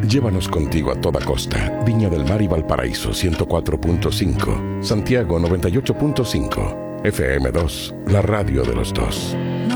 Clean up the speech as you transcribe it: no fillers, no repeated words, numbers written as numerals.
Llévanos contigo a toda costa. Viña del Mar y Valparaíso 104.5. Santiago 98.5. FM2, la radio de los dos.